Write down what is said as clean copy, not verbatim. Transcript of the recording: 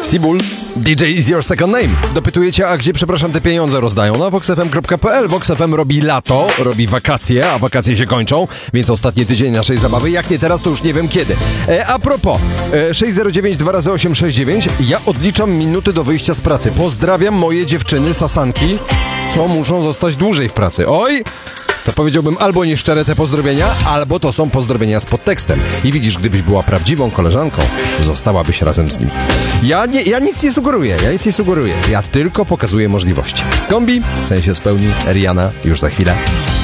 Sibul, DJ is your second name. Dopytujecie, a gdzie, przepraszam, te pieniądze rozdają? Na voxfm.pl. VoxFM robi lato, robi wakacje, a wakacje się kończą, więc ostatni tydzień naszej zabawy. Jak nie teraz, to już nie wiem kiedy. A propos, 609 2x869. Ja odliczam minuty do wyjścia z pracy. Pozdrawiam moje dziewczyny, sasanki, co muszą zostać dłużej w pracy. Oj! To powiedziałbym albo nieszczere te pozdrowienia, albo to są pozdrowienia z podtekstem. I widzisz, gdybyś była prawdziwą koleżanką, zostałabyś razem z nim. Ja nic nie sugeruję. Ja tylko pokazuję możliwości. Kombi, w sensie spełni Rihanna już za chwilę.